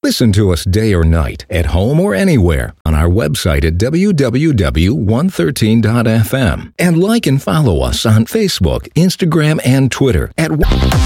Listen to us day or night, at home or anywhere, on our website at www.113.fm. And like and follow us on Facebook, Instagram, and Twitter at